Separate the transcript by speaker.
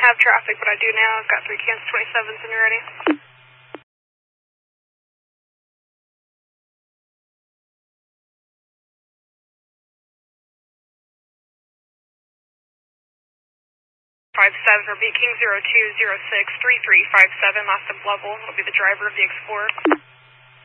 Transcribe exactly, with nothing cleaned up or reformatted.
Speaker 1: have traffic, but I do now. I've got three Kansas twenty-sevens when you're ready. five seven for B King zero two zero six three three five seven, last of level. Will be the driver of the Explorer.